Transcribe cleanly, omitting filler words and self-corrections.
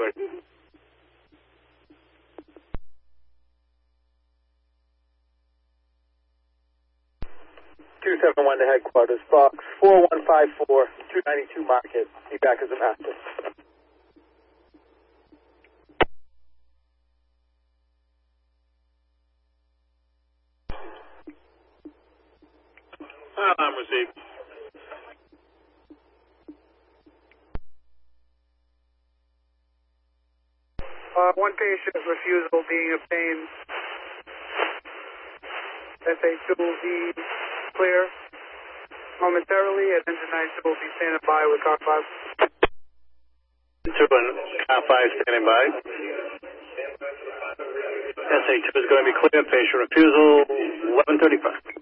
good. 271 to headquarters, box 4154, 292 market. Be back as a master. I'm received. One patient refusal being obtained. SA2 will be clear momentarily, and engine 92 will be standing by with car 5. 2 and car 5 standing by. SA2 is going to be clear. Patient refusal, 11:35.